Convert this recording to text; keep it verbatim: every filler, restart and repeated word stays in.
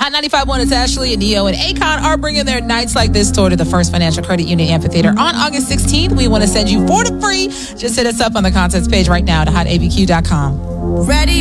Hot ninety-five point one, it's Ashley and Neo and Akon are bringing their Nights Like This tour to the First Financial Credit Union Amphitheater on August sixteenth. We want to send you four to free. Just hit us up on the contest page right now to hot a b q dot com. Ready?